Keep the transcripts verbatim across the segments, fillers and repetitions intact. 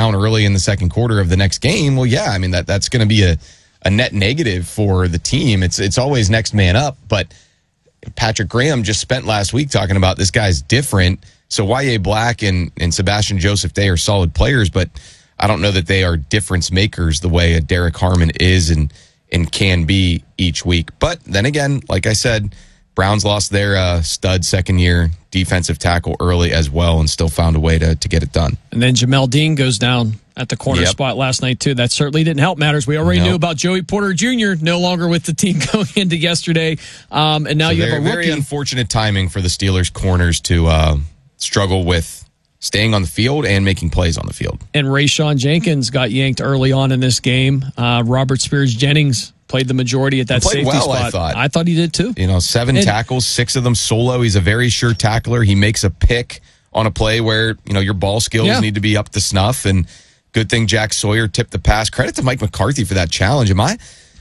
down early in the second quarter of the next game, well, yeah, I mean, that that's going to be a, a net negative for the team. It's it's always next man up, but Patrick Graham just spent last week talking about this guy's different. So Y A Black and, and Sebastian Joseph Day are solid players, but I don't know that they are difference makers the way a Derek Harmon is and, and can be each week. But then again, like I said, Browns lost their uh, stud second-year defensive tackle early as well and still found a way to, to get it done. And then Jamel Dean goes down at the corner yep. spot last night, too. That certainly didn't help matters. We already nope. knew about Joey Porter Junior, no longer with the team going into yesterday. Um, and now so you have a rookie. Very unfortunate timing for the Steelers' corners to uh, struggle with staying on the field and making plays on the field. And Rayshawn Jenkins got yanked early on in this game. Uh, Robert Spears-Jennings played the majority at that safety well, spot. I thought. I thought he did too. You know, seven and, tackles, six of them solo. He's a very sure tackler. He makes a pick on a play where, you know, your ball skills yeah. need to be up to snuff. And good thing Jack Sawyer tipped the pass. Credit to Mike McCarthy for that challenge. Am I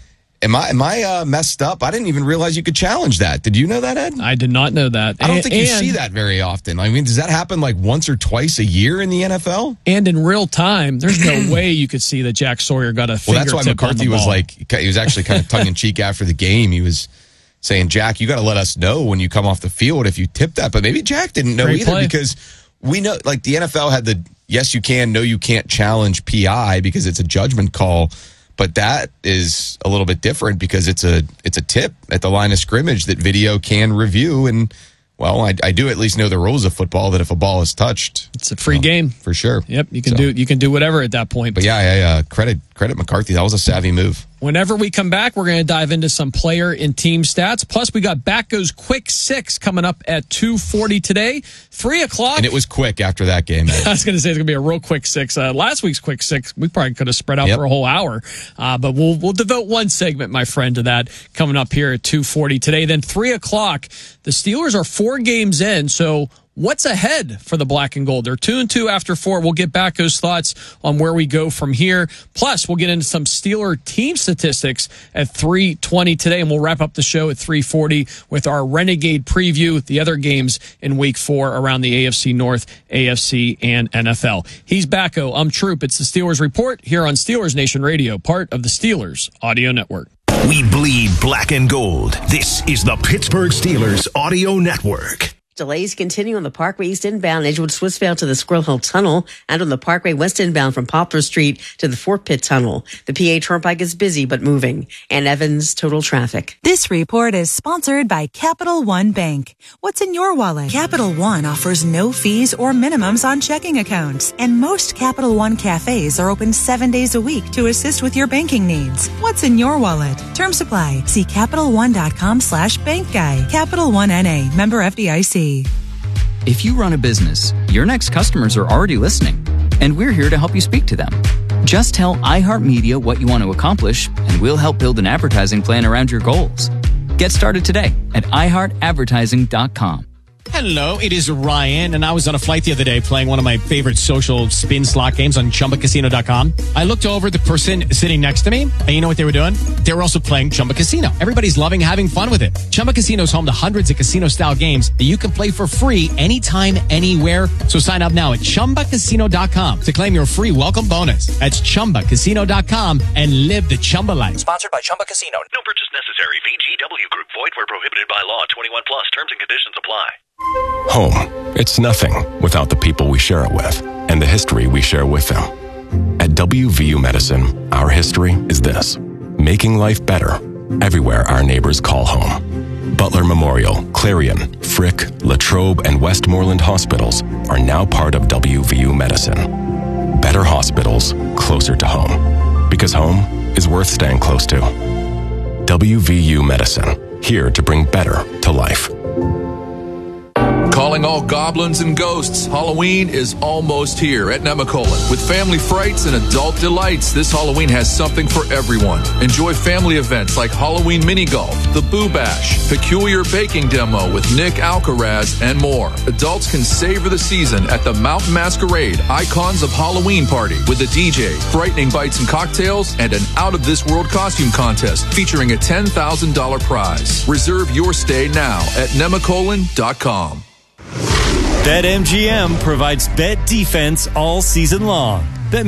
am I am I uh, messed up? I didn't even realize you could challenge that. Did you know that, Ed? I did not know that. I don't and, think you and, see that very often. I mean, does that happen like once or twice a year in the N F L? And in real time, there's no way you could see that Jack Sawyer got a fingertip. Well, that's why McCarthy was like, he was actually kind of tongue-in-cheek after the game. He was saying, Jack, you got to let us know when you come off the field if you tip that. But maybe Jack didn't know Great either play. Because we know, like the N F L had the yes you can, no you can't challenge P I because it's a judgment call. But that is a little bit different because it's a it's a tip at the line of scrimmage that video can review. And, well, I, I do at least know the rules of football that if a ball is touched, it's a free well, game. For sure. Yep, you can so. do you can do whatever at that point. But, yeah, I, uh, credit, credit McCarthy. That was a savvy move. Whenever we come back, we're going to dive into some player and team stats. Plus, we got Back Goes Quick Six coming up at two forty today, three o'clock. And it was quick after that game. I was going to say it's going to be a real quick six. Uh, last week's quick six, we probably could have spread out yep. for a whole hour. Uh, but we'll we'll devote one segment, my friend, to that coming up here at two forty today. Then three o'clock, the Steelers are four games in, so what's ahead for the Black and Gold? They're two and two after four. We'll get back those thoughts on where we go from here. Plus, we'll get into some Steeler team statistics at three twenty today, and we'll wrap up the show at three forty with our Renegade preview, the other games in week four around the A F C North, A F C, and N F L. He's Backo. I'm Troop. It's the Steelers Report here on Steelers Nation Radio, part of the Steelers Audio Network. We bleed black and gold. This is the Pittsburgh Steelers Audio Network. Delays continue on the Parkway East inbound, Edgewood Swissvale to the Squirrel Hill Tunnel, and on the Parkway West inbound from Poplar Street to the Fort Pitt Tunnel. The P A Turnpike is busy but moving. And Evans, total traffic. This report is sponsored by Capital One Bank. What's in your wallet? Capital One offers no fees or minimums on checking accounts, and most Capital One cafes are open seven days a week to assist with your banking needs. What's in your wallet? Term supply. See CapitalOne.com slash bank guide. Capital One N A. Member F D I C. If you run a business, your next customers are already listening, and we're here to help you speak to them. Just tell iHeartMedia what you want to accomplish, and we'll help build an advertising plan around your goals. Get started today at i heart advertising dot com. Hello, it is Ryan, and I was on a flight the other day playing one of my favorite social spin slot games on Chumba Casino dot com. I looked over at the person sitting next to me, and you know what they were doing? They were also playing Chumba Casino. Everybody's loving having fun with it. Chumba Casino is home to hundreds of casino-style games that you can play for free anytime, anywhere. So sign up now at Chumba Casino dot com to claim your free welcome bonus. That's Chumba Casino dot com and live the Chumba life. Sponsored by Chumba Casino. No purchase necessary. V G W Group. Void where prohibited by law. twenty-one plus. Terms and conditions apply. Home. It's nothing without the people we share it with and the history we share with them. At W V U Medicine, our history is this: making life better everywhere our neighbors call home. Butler Memorial, Clarion, Frick, Latrobe, and Westmoreland hospitals are now part of W V U Medicine. Better hospitals closer to home, because home is worth staying close to. W V U Medicine, here to bring better to life. Calling all goblins and ghosts, Halloween is almost here at Nemacolin. With family frights and adult delights, this Halloween has something for everyone. Enjoy family events like Halloween mini golf, the Boo Bash, peculiar baking demo with Nick Alcaraz, and more. Adults can savor the season at the Mountain Masquerade Icons of Halloween Party with a D J, frightening bites and cocktails, and an out-of-this-world costume contest featuring a ten thousand dollars prize. Reserve your stay now at Nemacolin dot com. BetMGM provides bet defense all season long.